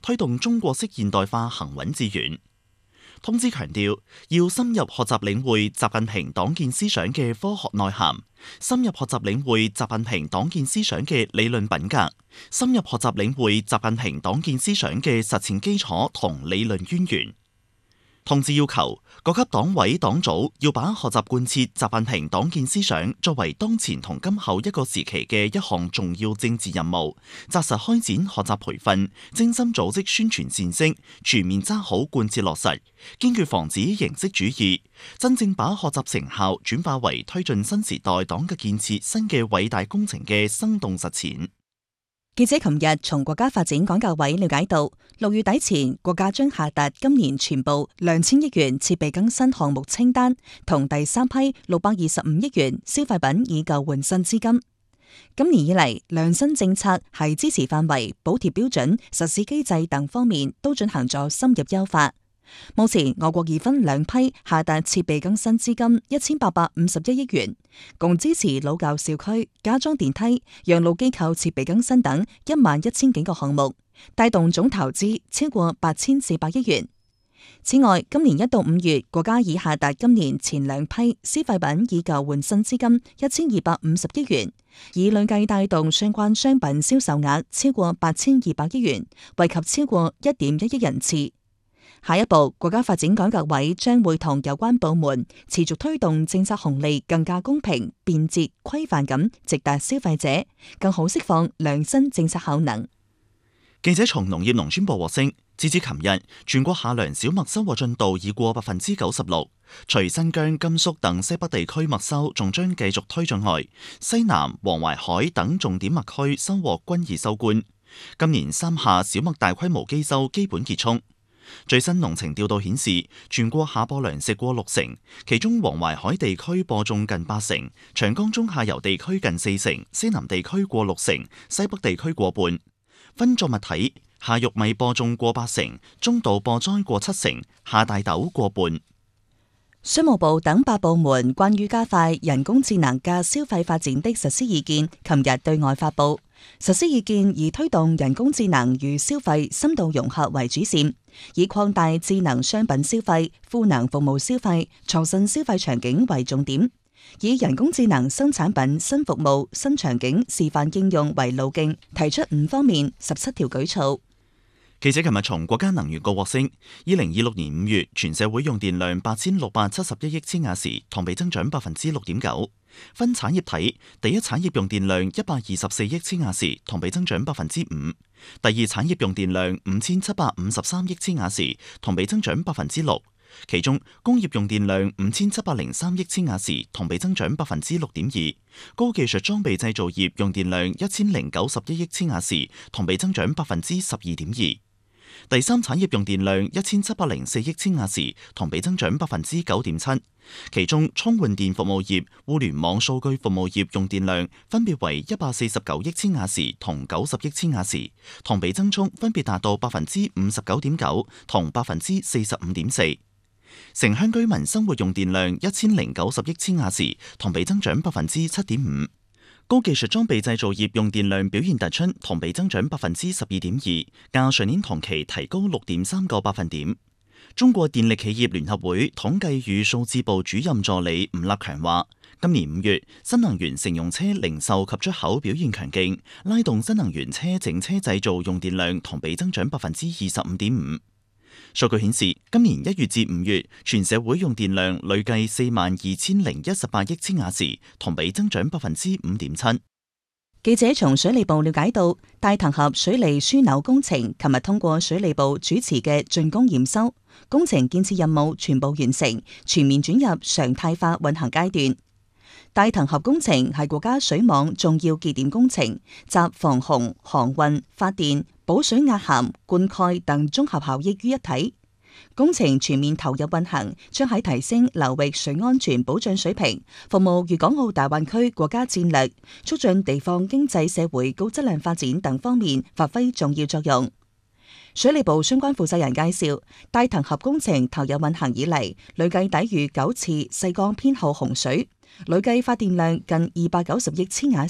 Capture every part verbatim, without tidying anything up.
推動中國式現代化行穩致遠。通知強調，要深入學習領會習近平黨建思想嘅科學內涵，深入學習領會習近平黨建思想嘅理論品格，深入學習領會習近平黨建思想嘅實踐基礎同理論淵源。通知要求各級黨委黨組要把學習貫徹習近平黨建思想作為當前同今後一個時期嘅一項重要政治任務，紮實開展學習培訓，精心組織宣傳善聲，全面揸好貫徹落實，堅決防止形式主義，真正把學習成效轉化為推進新時代黨嘅建設新嘅偉大工程嘅生動實踐。 記者琴日從國家發展改革委了解到，六月底前國家將下達今年全部兩千億元設備更新項目清單，同第三批六百二十五億元消費品以舊換新資金。今年以嚟，量新政策喺支持範圍、補貼標準、實施機制等方面都進行咗深入優化。目前我國已分兩批下達設備更新資金一千八百五十一億元，共支持老舊小區加裝電梯、養老機構設備更新等一萬一千幾個項目，帶動總投資超過八千四百億元。此外，今年一到五月，國家已下達今年前兩批消費品以舊換新資金一千二百五十億元，已累計帶動相關商品銷售額超過八千二百億元，惠及超過一點一億人次。下一步，國家發展改革委將會同有關部門持續推動政策紅利更加公平、便捷、規範咁直達消費者，更好釋放良新政策效能。 記者從農業農村部獲悉，截至琴日，全國夏糧小麥收穫進度已過百分之九十六。除新疆、甘肅等西北地區麥收仲將繼續推進外，西南、黃淮海等重點麥區收穫均已收官。今年三夏小麥大規模機收基本結束。最新農情調度顯示，全國夏播糧食過六成，其中黃淮海地區播種近八成，長江中下游地區近四成，西南地區過六成，西北地區過半。分作物睇，夏玉米播種過八成，中稻播栽過七成，夏大豆過半。 商務部等八部門關於加快人工智能嘅消費發展的實施意見，琴日對外發布。實施意見以推動人工智能與消費深度融合為主線，以擴大智能商品消費、賦能服務消費、創新消費場景為重點，以人工智能新產品、新服務、新場景示範應用為路徑，提出五方面十七條舉措。 記者琴日從國家能源局獲悉，二零二六年五月全社會用電量八千六百七十一億千瓦時，同比增長百分之六點九。分產業睇，第一產業用電量一百二十四億千瓦時，同比增長百分之五；第二產業用電量五千七百五十三億千瓦時，同比增長百分之六。其中工業用電量五千七百零三億千瓦時，同比增長百分之六點二；高技術裝備製造業用電量一千零九十一億千瓦時，同比增長百分之十二點二。第三產業用電量一千七百零四億千瓦時，同比增長百分之九點七。其中充換電服務業、互聯網數據服務業用電量分別為一百四十九億千瓦時同九十億千瓦時，同比增速分別達到百分之五十九點九同百分之四十五點四。城鄉居民生活用電量一千零九十億千瓦時，同比增長百分之七點五。高技術裝備製造業用電量表現突出，同比增長百分之十二點二，較上年同期提高六點三個百分點。中國電力企業聯合會統計與數字部主任助理吳立強話，今年五月新能源乘用車零售及出口表現強勁，拉動新能源車整車製造用電量同比增長百分之二十五點五。數據顯示，今年一月至五月，全社會用電量累計四萬二千零一十八億千瓦時，同比增長百分之五點七。 記者從水利部了解到，大潭峽水利樞紐工程琴日通過水利部主持嘅竣工驗收，工程建設任務全部完成，全面轉入常態化運行階段。大潭峽工程係國家水網重要節點工程，集防洪、航運、發電、補水壓涵、灌溉等綜合效益於一體。工程全面投入運行，將喺提升流域水安全保障水平、服務粵港澳大灣區國家戰略、促進地方經濟社會高質量發展等方面發揮重要作用。水利部相關負責人介紹，大潭峽工程投入運行以嚟，累計抵禦九次細江偏後洪水，累計發電量近二百九十億千瓦時，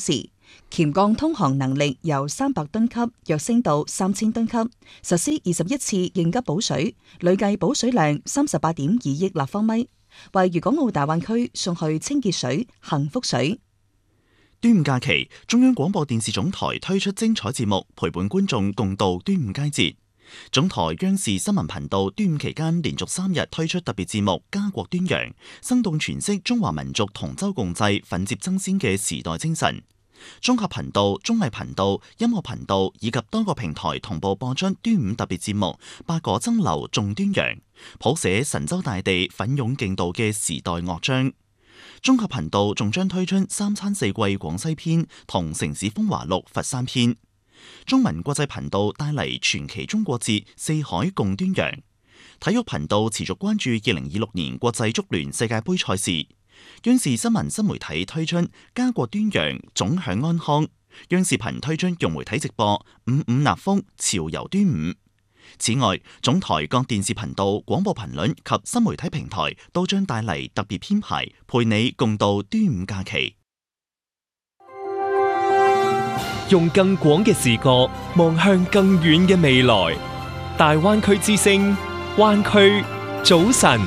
鉗鋼通航能力由三百噸級躍升到三千噸級，實施二十一次應急補水，累計補水量三十八點二億立方米，為粵港澳大灣區送去清潔水、幸福水。 端午假期，中央廣播電視總台推出精彩節目，陪伴觀眾共度端午佳節。總台央視新聞頻道端午期間連續三日推出特別節目《家國端陽》，生動詮釋中華民族同舟共濟、奮楫爭先嘅時代精神。綜合頻道、綜藝頻道、音樂頻道以及多個平台同步播出端午特別節目《八果爭流頌端陽》，譜寫神州大地奮勇競渡嘅時代樂章。綜合頻道仲將推出三餐四季廣西篇同城市風華錄佛山篇。中文國際頻道帶嚟傳奇中國節四海共端陽。體育頻道持續關注二零二六年國際足聯世界盃賽事。央視新聞新媒體推出家國端陽總享安康。央視頻推出融媒體直播五五納風潮遊端午。此外，總台各電視頻道、廣播頻率及新媒體平台都將帶嚟特別編排，陪你共度端午假期。 用更廣嘅視角望向更遠嘅未來。大灣區之聲，灣區早晨。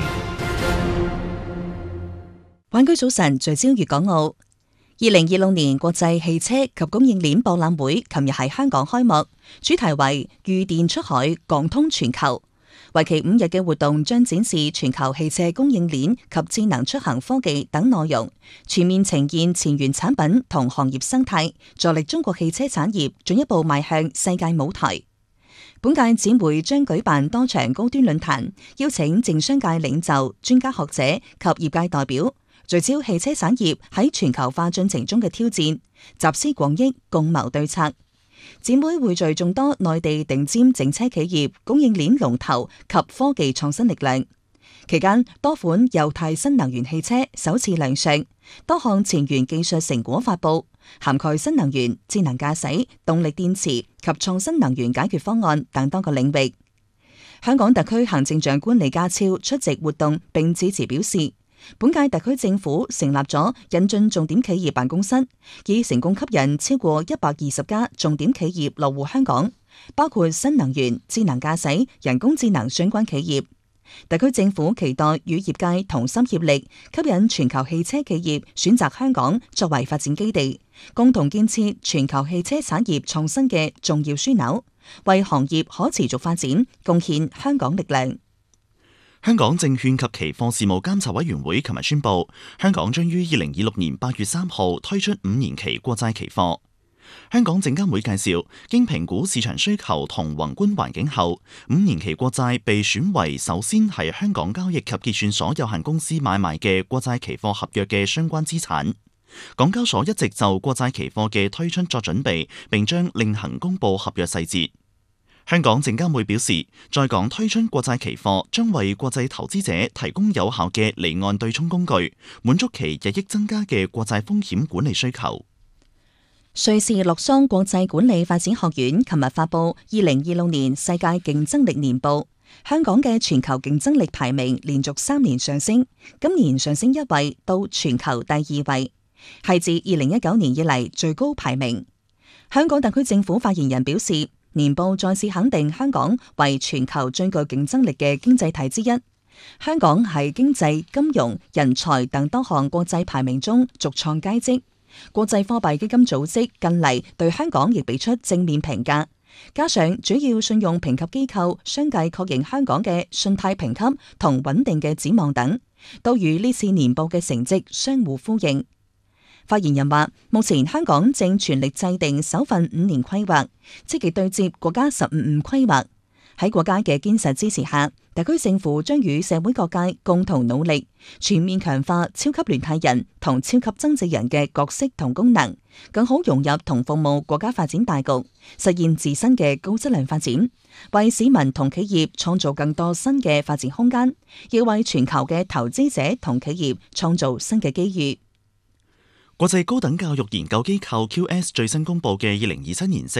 灣區早晨聚焦粵港澳。二零二六年國際汽車及供應鏈博覽會琴日喺香港開幕，主題為御電出海，港通全球。為期五日嘅活動將展示全球汽車供應鏈及智能出行科技等內容，全面呈現前沿產品同行業生態，助力中國汽車產業進一步邁向世界舞台。本屆展會將舉辦多場高端論壇，邀請政商界領袖、專家學者及業界代表，聚焦汽車產業喺全球化進程中嘅挑戰，集思廣益，共謀對策。展會匯聚眾多內地頂尖整車企業、供應鏈龍頭及科技創新力量。期間，多款油態新能源汽車首次亮相，多項前沿技術成果發佈，涵蓋新能源、智能駕駛、動力電池及創新能源解決方案等多個領域。香港特區行政長官李家超出席活動並致辭表示，本屆特區政府成立咗引進重點企業辦公室，已成功吸引超過一百二十家重點企業落戶香港，包括新能源、智能駕駛、人工智能相關企業。特區政府期待與業界同心協力，吸引全球汽車企業選擇香港作為發展基地，共同建設全球汽車產業創新嘅重要樞紐，為行業可持續發展貢獻香港力量。 香港證券及期貨事務監察委員會琴日宣布，香港將於二零二六年八月三號推出五年期國債期貨。香港證監會介紹，經評估市場需求同宏觀環境後，五年期國債被選為首先係香港交易及結算所有限公司買賣嘅國債期貨合約嘅相關資產。港交所一直就國債期貨嘅推出作準備，並將另行公佈合約細節。香港證監會表示，在港推出國債期貨將為國際投資者提供有效嘅離岸對沖工具，滿足其日益增加嘅國際風險管理需求。 瑞士洛桑國際管理發展學院琴日發布二零二六年世界競爭力年報，香港嘅全球競爭力排名連續三年上升，今年上升一位到全球第二位，係自二零一九年以嚟最高排名。香港特區政府發言人表示，年報再次肯定香港為全球最具競爭力嘅經濟體之一。香港喺經濟、金融、人才等多項國際排名中續創佳績。國際貨幣基金組織近嚟對香港亦俾出正面評價，加上主要信用評級機構相繼確認香港嘅信貸評級同穩定嘅展望等，都與呢次年報嘅成績相互呼應。發言人話，目前香港正全力制定首份五年規劃，積極對接國家十五五規劃。喺國家嘅堅實支持下，特區政府將與社會各界共同努力，全面強化超級聯繫人同超級增值人嘅角色同功能，更好融入同服務國家發展大局，實現自身嘅高質量發展，為市民同企業創造更多新嘅發展空間，亦為全球嘅投資者同企業創造新嘅機遇。 國際高等教育研究機構 Q S 最新公佈嘅二零二七年世